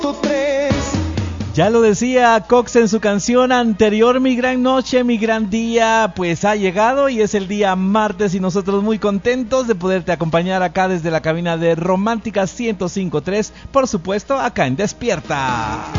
Ya lo decía Cox en su canción anterior, mi gran noche, mi gran día, pues ha llegado y es el día martes y nosotros muy contentos de poderte acompañar acá desde la cabina de Romántica 105.3, por supuesto acá en Despierta.